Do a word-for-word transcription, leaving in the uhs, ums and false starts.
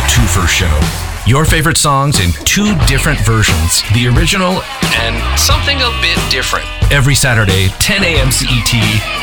Twofer Show. Your favorite songs in two different versions, the original and something a bit different. Every Saturday, ten a.m. C E T,